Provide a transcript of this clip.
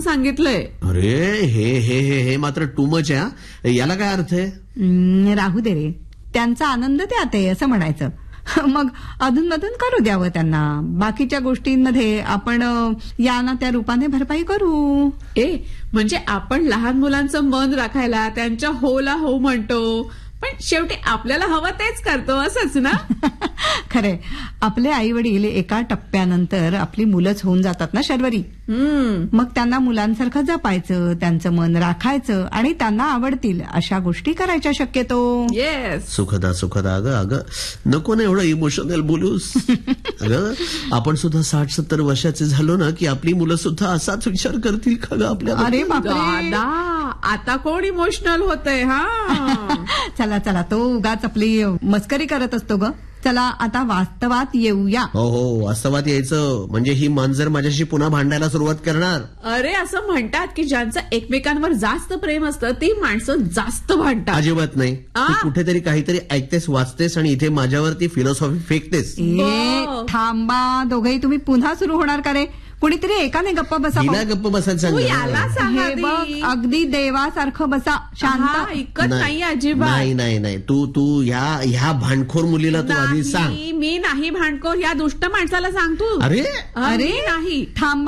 सांगितलंय. अरे हे हे हे हे मात्र टू मच आहे हा. याला काय अर्थ आहे? राहू दे रे, त्यांचा आनंद त्यात आहे असं म्हणायचं. मग अधूनमधून करू द्यावं त्यांना. बाकीच्या गोष्टींमध्ये आपण या ना त्या रूपाने भरपाई करू. म्हणजे आपण लहान मुलांचं मन राखायला त्यांच्या होला हो म्हणतो, पण शेवटी आपल्याला हवं तेच करतो असंच ना. खरे, आपले आई वडील एका टप्प्यानंतर आपली मुलंच होऊन जातात ना शर्वरी. मग त्यांना मुलांसारखं जपायचं, त्यांचं मन राखायचं आणि त्यांना आवडतील अशा गोष्टी करायच्या शक्यतो. येस. सुखदा सुखदा, अगं नको ना एवढं इमोशनल बोलूस. अगं आपण सुद्धा 60-70 वर्षाचे झालो ना की आपली मुलं सुद्धा असाच विचार करतील का ग आपल्या. अरे बापरे, दादा आता कोण इमोशनल होतंय. हा चला चला, तो उगाच आपली मस्करी करत असतो ग. चला आता वास्तवात येऊया. हो वास्तवात यायचं म्हणजे ही मांजर माझ्याशी पुन्हा भांडायला सुरुवात करणार. अरे असं म्हणतात की ज्यांचं एकमेकांवर जास्त प्रेम असतं ती माणसं जास्त भांडतात. अजिबात नाही. तू कुठेतरी काहीतरी ऐकतेस, वाचतेस आणि इथे माझ्यावरती फिलॉसॉफी फेकतेस. थांबा, दोघेही तुम्ही पुन्हा सुरू होणार का रे? कुणीतरी एकाने गप्प बसा. गप्प बसायचं तू याला सांग. हे बघ, अगदी देवासारखं बसा, शांत. ऐकत नाही अजिबात. नाही तू ह्या भांडखोर मुलीला तू आधी सांग. मी नाही भांडखोर, या दुष्ट माणसाला सांग तू. अरे नाही. थांबा.